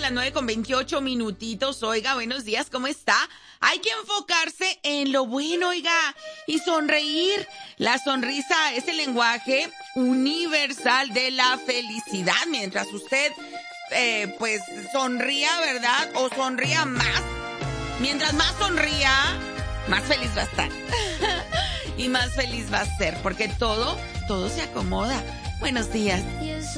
las 9:28. Oiga, buenos días, ¿cómo está? Hay que enfocarse en lo bueno, oiga, y sonreír. La sonrisa es el lenguaje universal de la felicidad. Mientras usted, pues, sonría, ¿verdad? O sonría más. Mientras más sonría, más feliz va a estar. Y más feliz va a ser, porque todo se acomoda. Buenos días.